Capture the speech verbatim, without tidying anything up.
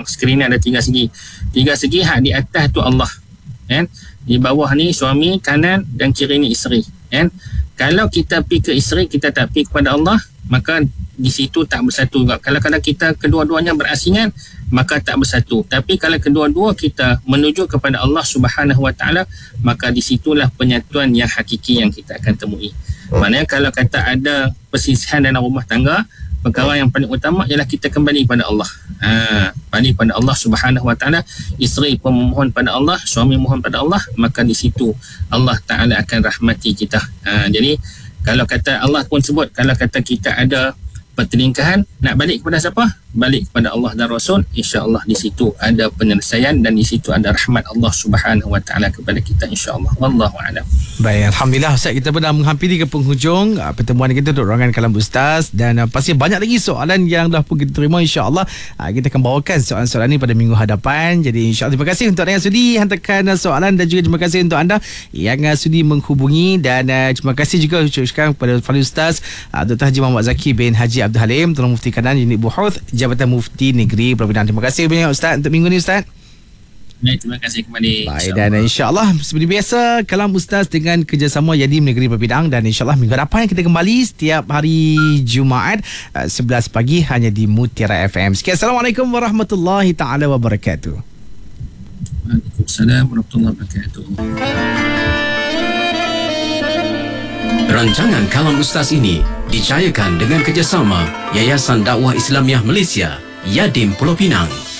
skrin ni ada tiga segi. Tiga segi, hak di atas tu Allah, kan? Di bawah ni suami, kanan dan kiri ni isteri, kan? Kalau kita pergi ke isteri, kita tak pergi kepada Allah, maka di situ tak bersatu juga. Kalau kadang kita kedua-duanya berasingan, maka tak bersatu. Tapi kalau kedua-dua kita menuju kepada Allah Subhanahu Wa Taala, maka di situlah penyatuan yang hakiki yang kita akan temui. Maknanya kalau kata ada persisihan dalam rumah tangga, perkara yang paling utama ialah kita kembali pada Allah. Ha, kembali pada Allah Subhanahu Wa Taala. Isteri pun memohon pada Allah, suami mohon pada Allah, maka di situ Allah Taala akan rahmati kita. Ha, jadi kalau kata Allah pun sebut, kalau kata kita ada pertelingkahan, nak balik kepada siapa? Balik kepada Allah dan Rasul. InsyaAllah di situ ada penyelesaian dan di situ ada rahmat Allah Subhanahu Wa Taala kepada kita, insyaAllah. Wallahu a'lam. Baik, Alhamdulillah Ustaz, kita pun dah menghampiri ke penghujung uh, pertemuan kita untuk Ruangan Kalam Ustaz, dan uh, pasti banyak lagi soalan yang dah pun kita terima. InsyaAllah uh, kita akan bawakan soalan-soalan ini pada minggu hadapan. Jadi insyaAllah terima kasih untuk anda yang sudi hantarkan uh, soalan, dan juga terima kasih untuk anda yang uh, sudi menghubungi, dan uh, terima kasih juga ucapkan kepada Fadil Ustaz uh, Doktor Haji Muhammad Zaki bin Haji Abdul Halim, Tuan Mufti Kanan Unit Buhuth Jabatan Mufti Negeri Pulau Pinang. Terima kasih banyak Ustaz untuk minggu ni Ustaz. Baik, terima kasih kembali. Baik, dan insyaAllah seperti biasa Kalam Ustaz dengan kerjasama Yadim Negeri Pulau Pinang, dan insyaAllah minggu depan kita kembali setiap hari Jumaat uh, sebelas pagi hanya di Mutiara F M. Sekian, Assalamualaikum warahmatullahi taala wabarakatuh. Waalaikumsalam warahmatullahi wabarakatuh. Rancangan Kalam Ustaz ini dicayakan dengan kerjasama Yayasan Dakwah Islamiah Malaysia, Yadim Pulau Pinang.